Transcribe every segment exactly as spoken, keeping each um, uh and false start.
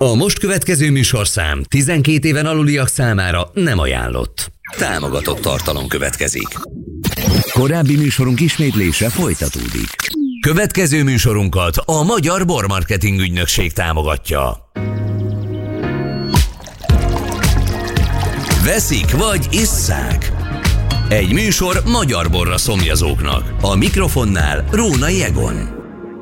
A most következő műsorszám tizenkét éven aluliak számára nem ajánlott. Támogatott tartalom következik. Korábbi műsorunk ismétlése folytatódik. Következő műsorunkat a Magyar Bormarketing Ügynökség támogatja. Veszik vagy isszák? Egy műsor magyar borra szomjazóknak. A mikrofonnál Rónai Egon.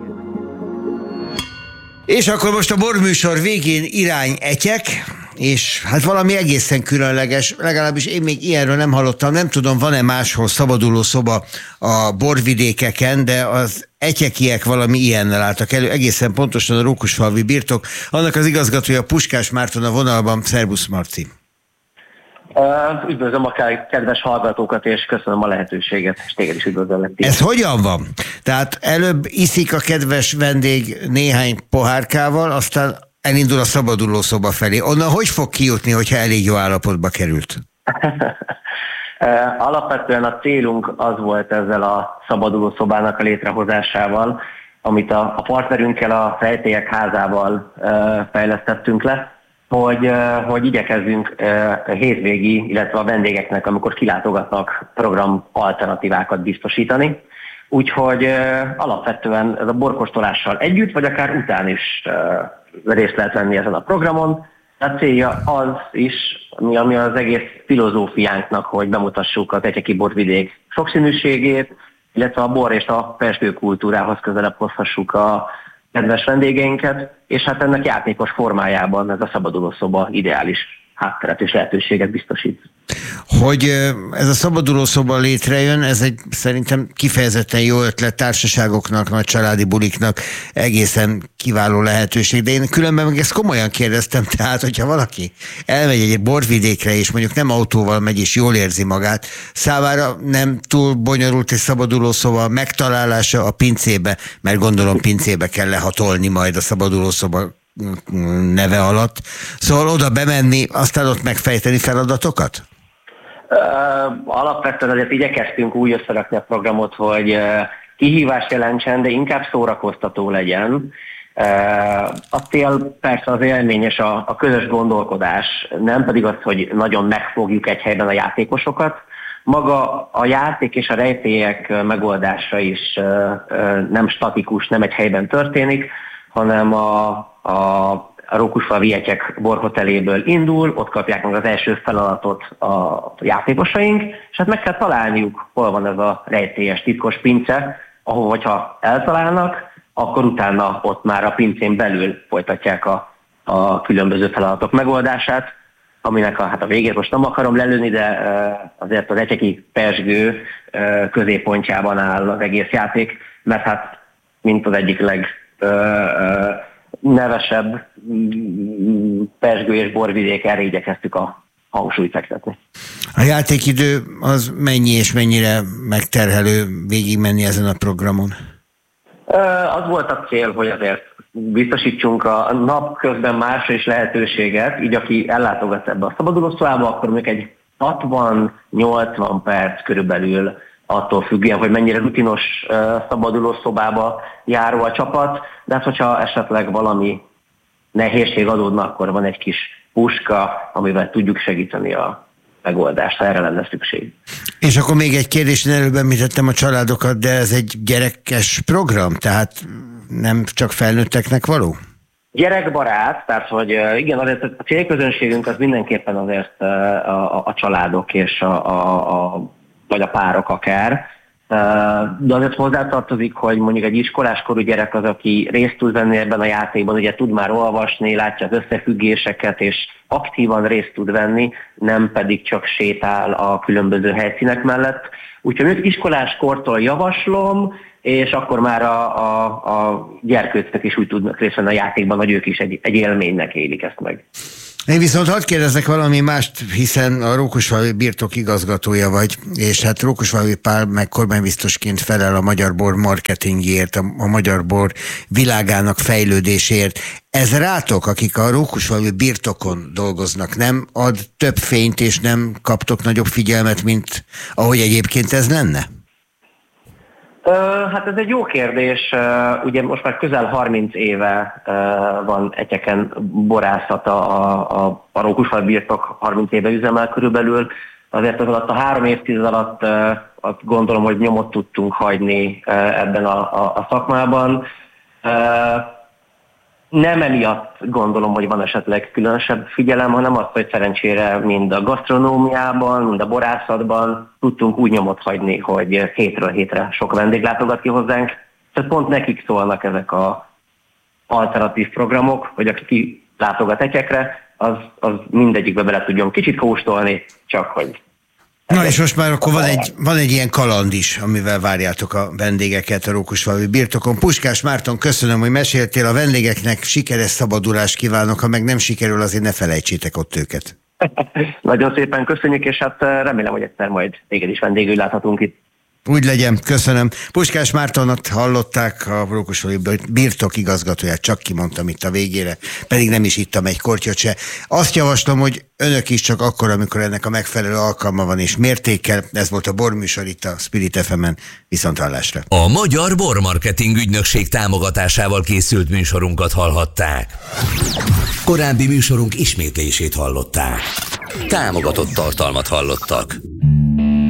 És akkor most a borműsor végén irány Etyek, és hát valami egészen különleges, legalábbis én még ilyenről nem hallottam, nem tudom, van-e máshol szabaduló szoba a borvidékeken, de az etyekiek valami ilyennel álltak elő, egészen pontosan a Rókusfalvi birtok, annak az igazgatója Puskás Márton a vonalban. Szerbusz, Marci! Uh, üdvözlöm a kedves hallgatókat, és köszönöm a lehetőséget, és téged is üdvözöllek. Ez hogyan van? Tehát előbb iszik a kedves vendég néhány pohárkával, aztán elindul a szabadulószoba felé. Onnan hogy fog kijutni, hogyha elég jó állapotba került? uh, alapvetően a célunk az volt ezzel a szabadulószobának a létrehozásával, amit a, a partnerünkkel, a Rejtélyek házával uh, fejlesztettünk le, Hogy, hogy igyekezzünk a hétvégi, illetve a vendégeknek, amikor kilátogatnak, program alternatívákat biztosítani. Úgyhogy alapvetően ez a borkóstolással együtt, vagy akár után is részt lehet venni ezen a programon. A célja az is, ami az egész filozófiánknak, hogy bemutassuk az etyeki borvidék sokszínűségét, illetve a bor és a pezsgő kultúrához közelebb hozhassuk a kedves vendégeinket, és hát ennek játékos formájában ez a szabadulószoba ideális hátteret és lehetőséget biztosít. Hogy ez a szabadulószoba létrejön, ez egy szerintem kifejezetten jó ötlet társaságoknak, nagy családi buliknak, egészen kiváló lehetőség, de én különben meg ezt komolyan kérdeztem, tehát hogyha valaki elmegy egy borvidékre, és mondjuk nem autóval megy, és jól érzi magát, számára nem túl bonyolult egy szabadulószoba megtalálása a pincébe, mert gondolom pincébe kell lehatolni majd a szabadulószoba neve alatt. Szóval oda bemenni, aztán ott megfejteni feladatokat? Uh, alapvetően azért igyekeztünk úgy összerakni a programot, hogy uh, kihívást jelentsen, de inkább szórakoztató legyen. Uh, a cél persze az élményes, a, a közös gondolkodás, nem pedig az, hogy nagyon megfogjuk egy helyben a játékosokat. Maga a játék és a rejtélyek megoldása is uh, uh, nem statikus, nem egy helyben történik, hanem a, a a Rókusfalvi Etyek borhoteléből indul, ott kapják meg az első feladatot a játékosaink, és hát meg kell találniuk, hol van ez a rejtélyes titkos pince, ahol, hogyha eltalálnak, akkor utána ott már a pincén belül folytatják a, a különböző feladatok megoldását, aminek a, hát a végét most nem akarom lelőni, de azért az etyeki pezsgő középpontjában áll az egész játék, mert hát mint az egyik leg nevesebb pezsgő és borvidék, erre igyekeztük a hangsúlyt fektetni. A játékidő az mennyi és mennyire megterhelő végigmenni ezen a programon? Az volt a cél, hogy azért biztosítsunk a nap közben másra is lehetőséget, így aki ellátogat ebbe a szabadulószobába, akkor még egy hatvan-nyolcvan perc körülbelül attól függően, hogy mennyire rutinos uh, szabadulószobába járó a csapat, de hát hogyha esetleg valami nehézség adódna, akkor van egy kis puska, amivel tudjuk segíteni a megoldást, ha erre lenne szükség. És akkor még egy kérdés, én előbb említettem a családokat, de ez egy gyerekes program, tehát nem csak felnőtteknek való? Gyerekbarát, tehát hogy igen, azért a célközönségünk az mindenképpen azért a, a, a családok és a, a, a vagy a párok akár, de azért hozzátartozik, hogy mondjuk egy iskoláskorú gyerek az, aki részt tud venni ebben a játékban, ugye tud már olvasni, látja az összefüggéseket, és aktívan részt tud venni, nem pedig csak sétál a különböző helyszínek mellett. Úgyhogy ők iskoláskortól javaslom, és akkor már a, a, a gyerkőcök is úgy tudnak részt venni a játékban, hogy ők is egy, egy élménynek élik ezt meg. Én viszont hadd kérdezzek valami mást, hiszen a Rókusfalvi birtok igazgatója vagy, és hát Rókusfalvi Pál meg kormánybiztosként felel a magyar bor marketingért, a, a magyar bor világának fejlődéséért. Ez rátok, akik a Rókusfalvi birtokon dolgoznak, nem ad több fényt, és nem kaptok nagyobb figyelmet, mint ahogy egyébként ez lenne? Hát ez egy jó kérdés. Ugye most már közel harminc éve van Etyeken borászata, a, a, a Rókusfalvi birtok harminc éve üzemel körülbelül. Azért az alatt a három évtized alatt azt gondolom, hogy nyomot tudtunk hagyni ebben a, a, a szakmában. Nem emiatt gondolom, hogy van esetleg különösebb figyelem, hanem azt, hogy szerencsére mind a gasztronómiában, mind a borászatban tudtunk úgy nyomot hagyni, hogy hétről hétre sok vendég látogat ki hozzánk. Tehát pont nekik szólnak ezek a alternatív programok, hogy aki ki látogat Etyekre, az, az mindegyikbe bele tudjon kicsit kóstolni, csak hogy... Na és most már akkor van egy, van egy ilyen kaland is, amivel várjátok a vendégeket a Rókusfalvi birtokon. Puskás Márton, köszönöm, hogy meséltél, a vendégeknek sikeres szabadulást kívánok, ha meg nem sikerül, azért ne felejtsétek ott őket. Nagyon szépen köszönjük, és hát remélem, hogy egyszer majd téged is vendégül láthatunk itt. Úgy legyen, köszönöm. Puskás Mártonot hallották, a Rókusfalvi birtok igazgatóját, csak kimondtam itt a végére, pedig nem is ittam egy kortyot se. Azt javaslom, hogy önök is csak akkor, amikor ennek a megfelelő alkalma van és mértékkel. Ez volt a borműsor itt a Spirit ef emen, viszonthallásra. A Magyar Bormarketing Ügynökség támogatásával készült műsorunkat hallhatták. Korábbi műsorunk ismétlését hallották. Támogatott tartalmat hallottak.